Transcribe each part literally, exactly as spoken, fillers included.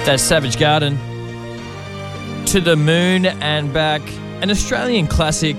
That's Savage Garden. To the Moon and Back. An Australian classic.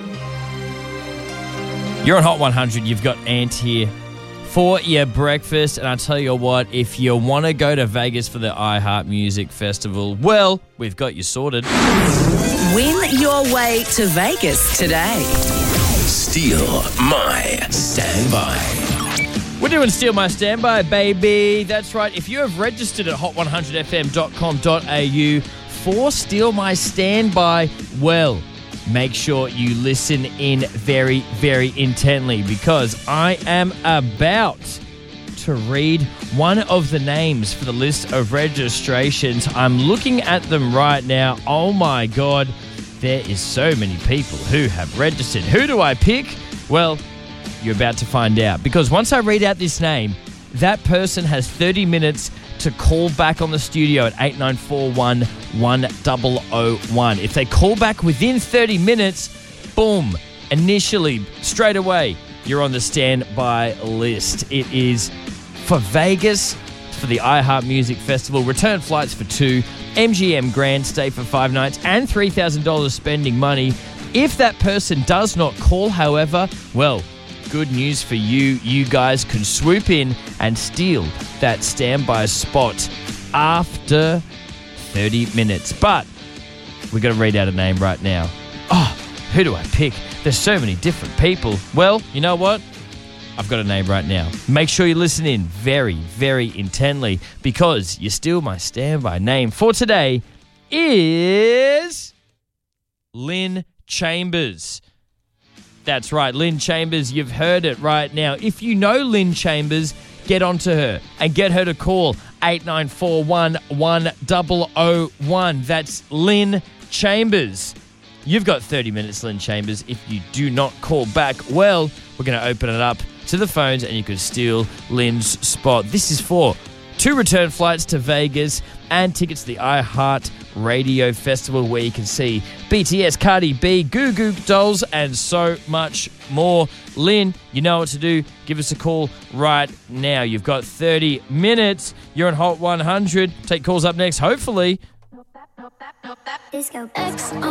You're on Hot one hundred. You've got Ant here for your breakfast. And I tell you what, if you want to go to Vegas for the iHeart Music Festival, well, we've got you sorted. Win your way to Vegas today. Steal My Standby. We're doing Steal My Standby, baby. That's right. If you have registered at hot one hundred f m dot com dot a u for Steal My Standby, well, make sure you listen in very, very intently because I am about to read one of the names for the list of registrations. I'm looking at them right now. Oh my God, there is so many people who have registered. Who do I pick? Well, you're about to find out because once I read out this name, that person has thirty minutes to call back on the studio at eight nine four one, one zero zero one. If they call back within thirty minutes, boom, initially, straight away, you're on the standby list. It is for Vegas, for the iHeart Music Festival, return flights for two, M G M Grand stay for five nights, and three thousand dollars spending money. If that person does not call, however, well, good news for you. You guys can swoop in and steal that standby spot after thirty minutes. But we're going to read out a name right now. Oh, who do I pick? There's so many different people. Well, you know what? I've got a name right now. Make sure you listen in very, very intently because you steal my standby name for today is Lynn Chambers. That's right, Lynn Chambers. You've heard it right now. If you know Lynn Chambers, get onto her and get her to call eight nine four one, one zero zero one. That's Lynn Chambers. You've got thirty minutes, Lynn Chambers. If you do not call back, well, we're going to open it up to the phones and you could steal Lynn's spot. This is for two return flights to Vegas and tickets to the iHeart Radio Festival where you can see B T S, Cardi B, Goo Goo Dolls, and so much more. Lynn, you know what to do. Give us a call right now. You've got thirty minutes. You're on Hot one hundred. Take calls up next, hopefully. Disco X.